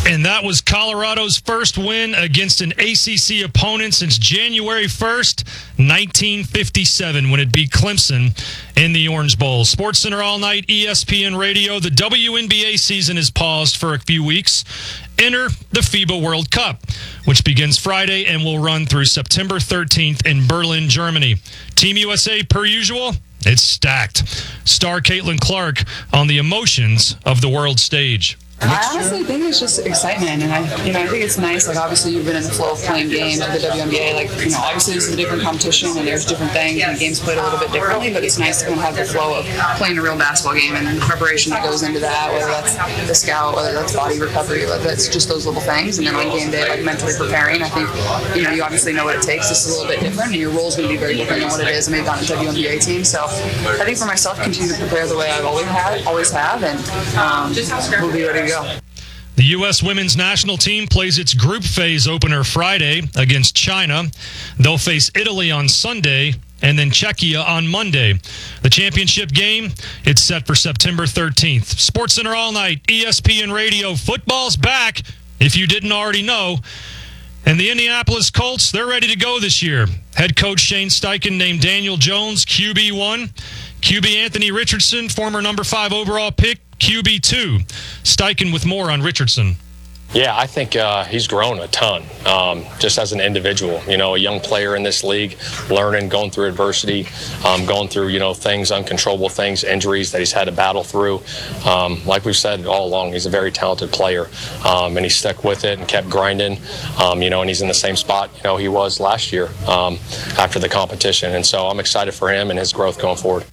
And that was Colorado's first win against an ACC opponent since January 1st, 1957, when it beat Clemson in the Orange Bowl. SportsCenter All Night, ESPN Radio. The WNBA season is paused for a few weeks. Enter the FIBA World Cup, which begins Friday and will run through September 13th in Berlin, Germany. Team USA, per usual, it's stacked. Star Caitlin Clark on the emotions of the world stage. I honestly think it's just excitement, and I think it's nice. Like, obviously, you've been in the flow of playing games with the WNBA. Like, obviously, this is a different competition, and there's different things, and the game's played a little bit differently. But it's nice to kind of have the flow of playing a real basketball game and the preparation that goes into that. Whether that's the scout, whether that's body recovery, whether that's just those little things, and then on game day, like mentally preparing. I think you obviously know what it takes. This is a little bit different, and your role is going to be very different than what it is. I mean, on the WNBA team, so I think for myself, continue to prepare the way I've always have, and we'll be ready to go. The U.S. women's national team plays its group phase opener Friday against China. They'll face Italy on Sunday and then Czechia on Monday. The championship game, it's set for September 13th. SportsCenter All Night, ESPN Radio. Football's back, if you didn't already know. And the Indianapolis Colts, they're ready to go this year. Head coach Shane Steichen named Daniel Jones QB1. QB Anthony Richardson, former number 5 overall pick, QB2. Steichen with more on Richardson. Yeah, I think he's grown a ton just as an individual. A young player in this league, learning, going through adversity, going through, things, uncontrollable things, injuries that he's had to battle through. Like we've said all along, he's a very talented player, and he stuck with it and kept grinding, and he's in the same spot, he was last year after the competition. And so I'm excited for him and his growth going forward.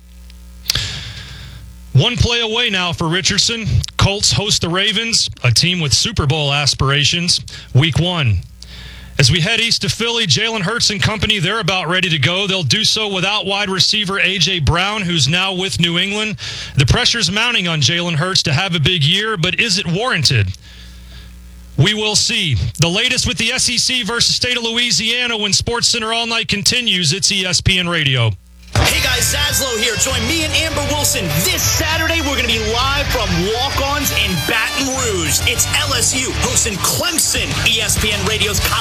One play away now for Richardson. Colts host the Ravens, a team with Super Bowl aspirations, Week 1. As we head east to Philly, Jalen Hurts and company, they're about ready to go. They'll do so without wide receiver A.J. Brown, who's now with New England. The pressure's mounting on Jalen Hurts to have a big year, but is it warranted? We will see. The latest with the SEC versus State of Louisiana when SportsCenter All Night continues. It's ESPN Radio. Hey guys, Zaslow here. Join me and Amber Wilson this Saturday. We're going to be live from Walk-Ons in Baton Rouge. It's LSU hosting Clemson. ESPN Radio's